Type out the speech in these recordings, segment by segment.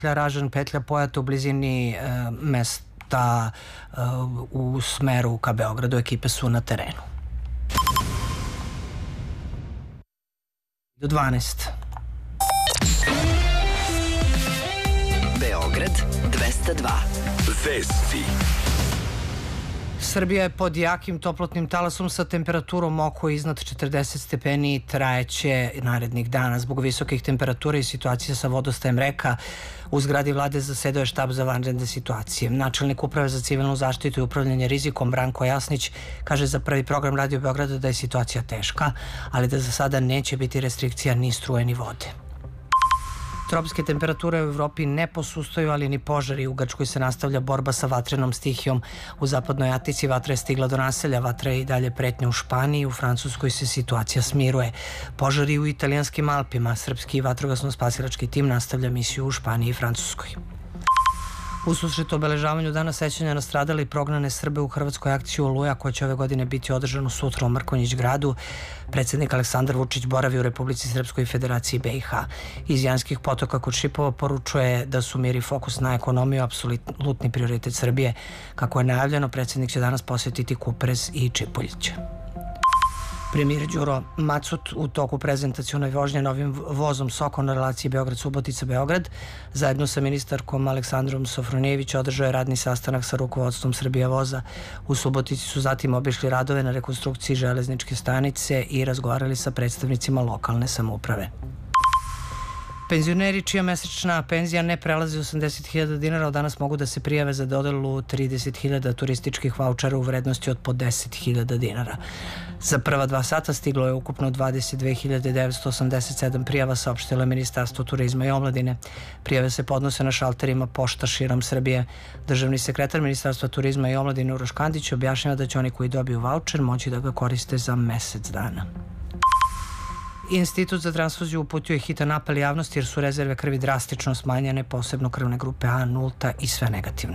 Ražanj, petlja Pojata u blizini mesta u smeru ka Beogradu. Ekipe su na terenu. Do 12. Beograd 202. Vesti. Srbija je pod jakim toplotnim talasom sa temperaturom oko iznad 40 stepeni i trajeće narednih dana. Zbog visokih temperatura i situacije sa vodostajem reka, u zgradi vlade zasedao je štab za vanredne situacije. Načelnik Uprave za civilnu zaštitu i upravljanje rizikom Branko Jasnić kaže za Prvi program Radio Beograda da je situacija teška, ali da za sada neće biti restrikcija ni struje ni vode. Tropske temperature u Evropi ne posustaju, ali ni požari. U Grčkoj se nastavlja borba sa vatrenom stihijom. U zapadnoj Atici vatra je stigla do naselja, vatra je i dalje pretnja u Španiji, u Francuskoj se situacija smiruje. Požari u italijanskim Alpima, srpski vatrogasno-spasilački tim nastavlja misiju u Španiji i Francuskoj. U susretu obeležavanju Dana sećanja na stradale i prognane Srbe u Hrvatskoj akciji Oluja, koja će ove godine biti održano sutra u Mrkonjić gradu, predsjednik Aleksandar Vučić boravi u Republici Srpskoj i Federaciji BiH. Iz Janskih potoka kod Šipova poručuje da su mir i fokus na ekonomiju apsolutni prioritet Srbije. Kako je najavljeno, predsjednik će danas posjetiti Kupres i Čipuljiće. Premijer Đuro Macut u toku prezentacione vožnje novim vozom Soko na relaciji Beograd-Subotica-Beograd zajedno sa ministarkom Aleksandrom Sofronijević održao je radni sastanak sa rukovodstvom Srbija voza. U Subotici su zatim obišli radove na rekonstrukciji železničke stanice i razgovarali sa predstavnicima lokalne samouprave. Penzioneri čija mesečna penzija ne prelazi 80.000 dinara od danas mogu da se prijave za dodelu 30.000 turističkih vaučera u vrednosti od po 10.000 dinara. Za prva 2 sata stiglo je ukupno 22.987 prijava, saopštilo je Ministarstvo turizma i omladine. Prijave se podnose na šalterima pošta širom Srbije. Državni sekretar Ministarstva turizma i omladine Uroš Kandić objašnjava da će oni koji dobiju vaučer moći da ga koriste za mesec dana. Institut za transfuziju uputio je hitan apel javnosti jer su rezerve krvi drastično smanjene, posebno krvne grupe A, nulta i sve negativne.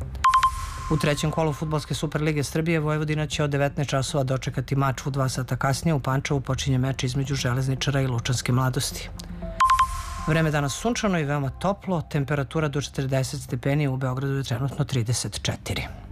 U trećem kolu Fudbalske Superlige Srbije Vojvodina će od 19 časova dočekati mač u 2 sata kasnije. U Pančevu počinje meč između Železničara i Lučanske Mladosti. Vreme danas sunčano i veoma toplo, temperatura do 40 stepeni, u Beogradu je trenutno 34.